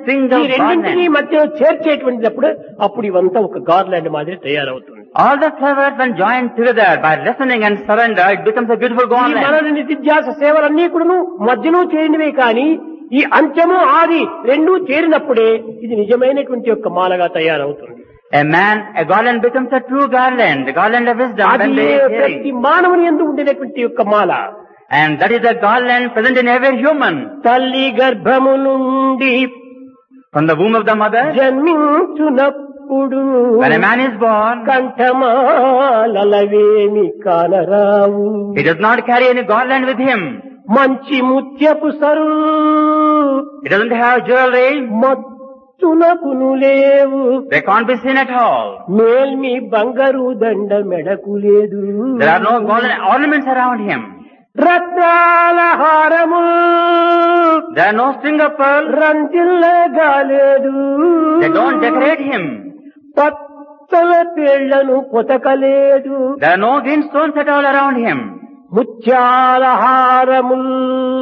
string ఈ of రెండింటినీ garland. మధ్య చేర్చేటువంటిప్పుడు అప్పుడు ఇవంతా ఒక గార్లాండ్ మాదిరి తయారవుతుంది. All the flowers when joined together by listening and surrender, it becomes a beautiful ఈ garland. మనన నిత్యాస సేవలన్నీ కూడాను మధ్యలో చేరినవే కానీ ఈ అంత్యము ఆది రెండూ చేరినప్పుడే ఇది నిజమైనటువంటి యొక్క మాలగా తయారవుతుంది. A garland becomes a true garland, the garland of wisdom అది when they are ప్రతి hearing. మానవుని యందు ఉండేటువంటి యొక్క మాల. And that is the garland present in every human. తల్లి గర్భము నుండి From the womb of the mother, జన్మించునప్పుడు when a man is born, కంఠమాలవేమి కానరావు. he does not carry any garland with him. మంచి ముత్యపు sir He doesn't have jewelry. మత్తునకును లేవు. They can't be seen at all. మేల్మి బంగారు దండ మెడకు లేదు. There are no golden ornaments around him. రత్నాల హారము There are no string of pearls. రంజిల్లగా లేదు. They don't decorate him. Pachchala పేళ్లను పొతకలేదు. There are no green stones at all around him. ముత్యాల హారముల్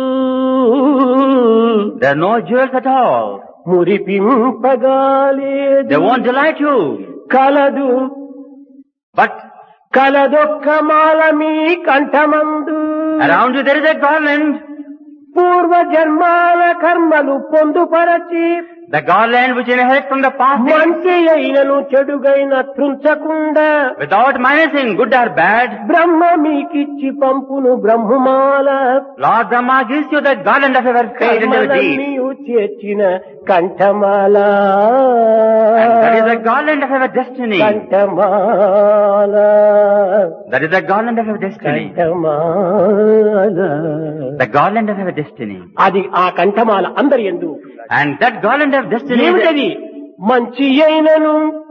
There are no jewels at all. మురిపింపగాలేదు. They won't delight you. కలదు But కలదొక్క Mala me కంఠమందు. around you there is a garland. పూర్వ జన్మాల కర్మలు పొందుపరచి The garland which inherits from the past days, మంచి అయినను చెడుగైన త్రుంచకుండా without minusing good or bad. బ్రహ్మ మీకిచ్చి పంపును బ్రహ్మమాల. Lord Brahma gives you the garland of your faith and your deeds. కర్మలన్నీయు చేర్చిన కంఠమాల. And that is the garland of your destiny. కంఠమాల That is the garland of your destiny. కంఠమాల. The garland of your destiny. అది ఆ కంఠమాల అందరి యందు. And that garland of destiny is ఏమిటది? మంచి అయినను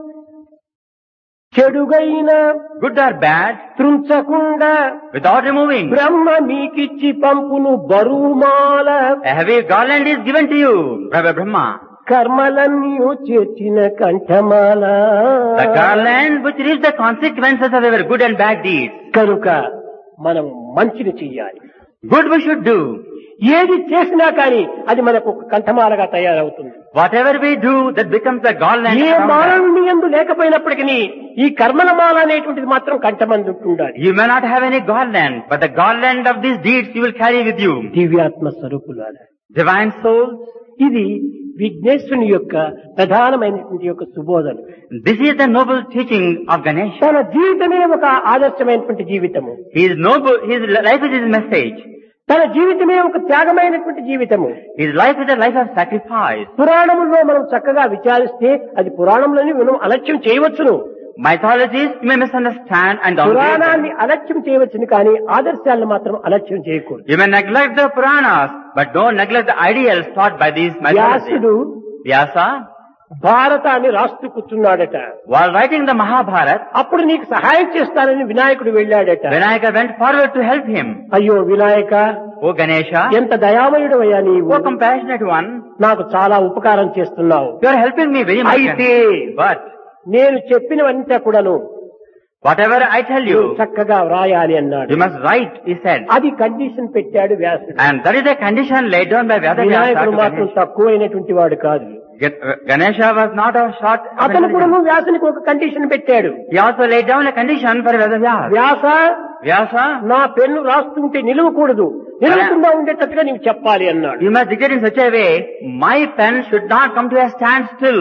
చెడుగైన good or bad, త్రుంచకుండా without removing. బ్రహ్మ మీకిచ్చి పంపును బరువుమాల. A heavy garland is given to you by Brahma. కర్మలన్నీ చేర్చిన కంఠమాల. The garland which reaps the consequences of our good and bad deeds. కనుక మనం మంచిని చెయ్యాలి. Good we should do. ఏది చేసినా కానీ అది మనకు ఒక కంఠమాలగా తయారవుతుంది. Whatever we do, that becomes the garland. A around us. మానవుని యందు లేకపోయినప్పటికీ ఈ కర్మల మాల అనేటువంటిది మాత్రం కంఠమందు ఉంటుండాలి. You may not have any garland, but the garland of these deeds you will carry with you. దివ్యాత్మ స్వరూపులారా, Divine souls, ఇది విఘ్నేశ్వరుని యొక్క ప్రధానమైనటువంటి యొక్క సుబోధన. this is the noble teaching of Ganesha. తన జీవితమే ఒక ఆదర్శమైనటువంటి జీవితము. His life is his message. తన జీవితమే ఒక త్యాగమైనటువంటి జీవితము. His life is a life of sacrifice. పురాణముల్లో మనం చక్కగా విచారిస్తే అది పురాణంలోని మనం అలక్ష్యం చేయవచ్చును. Mythologies you may misunderstand and downgrade పురాణాన్ని them. అలక్ష్యం చేయవచ్చును కానీ ఆదర్శాలను మాత్రం అలక్ష్యం చేయకూడదు. You may neglect the Puranas, but don't neglect the ideals taught by these mythologies. వ్యాసుడు Vyasa, భారతాన్ని రాస్తూ కూర్చున్నాడట. while writing the Mahabharata, అప్పుడు నీకు సహాయం చేస్తానని వినాయకుడు వెళ్ళాడట. Vinayaka went forward to help him. అయ్యో వినాయక, O Ganesha, ఎంత దయామయుడు అయ్యా నీవు, O compassionate one, నాకు చాలా ఉపకారం చేస్తున్నావు. you are helping me very much. అయితే But నేను చెప్పినవంతా కూడాను whatever I tell నువ్వు you, చక్కగా వ్రాయాలి అన్నాడు. you must write, he said. అది కండిషన్ పెట్టాడు వ్యాసుడు. And that is a condition laid down by Vyasa వినాయకుడు to మాత్రం Ganesha. తక్కువైనటువంటి వాడు కాదు. Ganesha was not of short. అతను కూడా వ్యాసునికి ఒక కండిషన్ పెట్టాడు. He also laid down a condition for Vyasa. Vyasa, Vyasa, నా పెన్ను రాస్తుంటే నిలవకూడదు, నిలవకుండా ఉండేటట్టుగా నీవు చెప్పాలి అన్నాడు. you must dictate in such a way, my pen should not come to a standstill.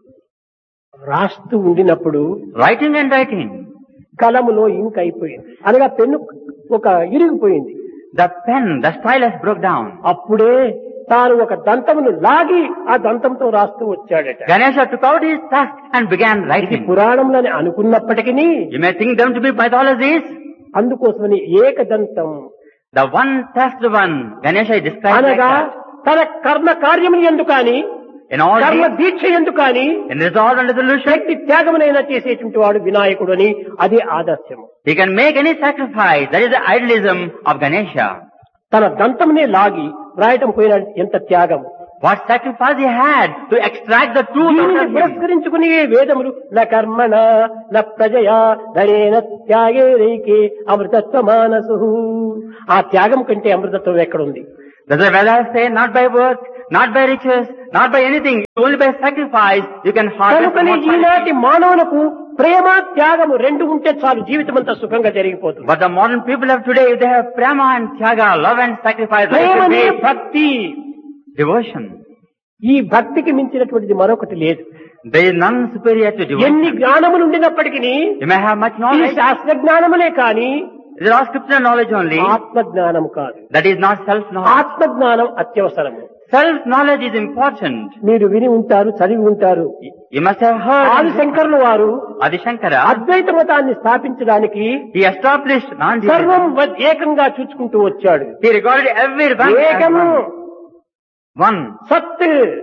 రాస్తూ ఉండినప్పుడు Writing and writing. కలములో ఇంక్ అయిపోయింది, అనగా పెన్ను ఒక ఇరిగిపోయింది. The pen, the stylus broke down. అప్పుడే తాను ఒక దంతమును లాగి ఆ దంతంతో రాస్తూ వచ్చాడట. Ganesha took out his tusk and began ఇది writing. పురాణంలోని అనుకున్నప్పటికీ You may think them to be mythologies. అందుకోసమని ఏకదంతం The one tusked one, Ganesha is described like అనగా that. తన కర్మ కార్యములు ఎందుకు కానీ, In all కర్మ deeds, దీక్ష ఎందుకు కానీ in resolve and resolution, శక్తి త్యాగమునైనా చేసేటువంటి వాడు వినాయకుడు అని అదే ఆదర్శము. he can make any sacrifice. That is the idealism of Ganesha. తన దంతమునే లాగి వ్రాయటం పోయిన ఎంత త్యాగం. What sacrifice he had to extract the truth out దీనిని of him. పురస్కరించుకుని వేదములు న కర్మణ న ప్రజయా ధనేన త్యాగే రైకే అమృతత్వ మానసు. ఆ త్యాగం కంటే అమృతత్వం ఎక్కడుంది? Does the Vedas say not by work, not by riches, not by anything, only by sacrifice you can harvest కనుకనే immortality. ఈనాటి మానవులకు ప్రేమ త్యాగము రెండు ఉంటే చాలు, జీవితం అంతా సుఖంగా జరిగిపోతుంది. But the modern people of today, they have prema and tyaga, love and sacrifice, ప్రేమనే భక్తి. devotion. ఈ భక్తికి మించినటువంటిది మరొకటి లేదు. There is none superior to ఎన్ని devotion. జ్ఞానములు ఉండినప్పటికీ You may have much ఈ knowledge. శాస్త్ర జ్ఞానములే కాని There are scripture knowledge only. ఆత్మ జ్ఞానము కాదు. That is not self-knowledge. ఆత్మ జ్ఞానం అత్యవసరము. Self-knowledge is important. మీరు విని ఉంటారు, చదివి ఉంటారు. You must have heard. ఆది శంకరుల వారు Adi Shankara, అద్వైత మతాన్ని స్థాపించడానికి he established non-dualism. సర్వం ఏకంగా చూచుకుంటూ వచ్చాడు. He regarded everyone as ఏకము one. One. సత్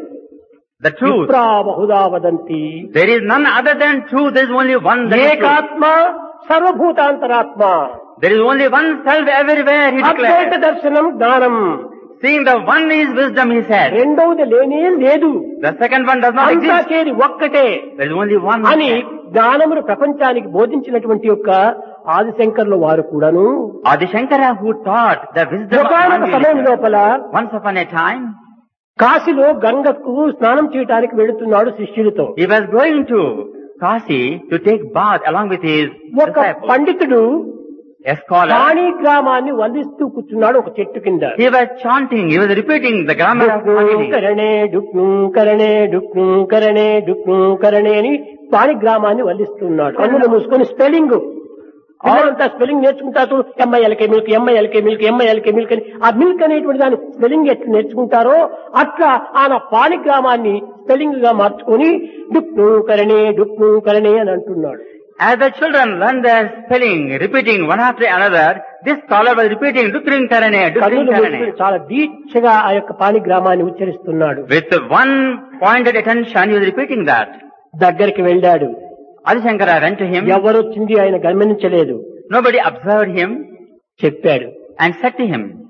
The truth. విప్రా Bahuda వదంతి. There is none other than truth. There is only one. That is truth. ఏకాత్మ సర్వభూతాంతరాత్మ. There is only one self everywhere, he Advaita declared. దర్శనం జ్ఞానం. Seeing the one is wisdom, he said. రెండవది లేనే లేదు. The second one does not అంతా exist. చేరి ఒక్కటే There is only one. అని జ్ఞానమును ప్రపంచానికి బోధించినటువంటి యొక్క ఆదిశంకర్ల వారు కూడాను Adi Shankara, who taught the wisdom of ఒకనొక సమయం non-dualism, లోపల once upon a time, కాశీలో గంగకు స్నానం చేయడానికి వెళుతున్నాడు శిష్యులతో. he was going to Kasi to take bath along with his ఒక disciples. పండితుడు A scholar, పాణి గ్రామాన్ని వల్లిస్తూ కూర్చున్నాడు ఒక చెట్టు కింద. he was chanting, he was repeating the grammar of Pani. కరణే డుక్ను కరణే డుక్ను కరణే డుక్ను కరణే అని పాణి గ్రామాన్ని వల్లిస్తున్నాడు. కన్నులు మూసుకొని స్పెల్లింగ్ అంతా స్పెల్లింగ్ నేర్చుకుంటారు. M I L K milk, M I L K milk, M I L K milk అని ఆ మిల్క్ అనేటువంటి దాని స్పెల్లింగ్ ఎట్లా నేర్చుకుంటారో అట్లా ఆయన పాణి గ్రామాన్ని స్పెల్లింగ్ గా మార్చుకొని డుక్ను కరణే అని అంటున్నాడు. As the children learn their spelling, repeating one after another, this scholar was repeating Dukrin Karane, Dukrin కన్నులు మూసుకొని Karane. చాలా దీక్షగా ఆ యొక్క పాణి గ్రామాన్ని ఉచ్చరిస్తున్నాడు. With one pointed attention, he was repeating that. దగ్గరికి వెళ్ళాడు. Adi Shankara went to him. ఎవరొచ్చింది ఆయన గమనించలేదు. Nobody observed him చెప్పాడు, and said to him,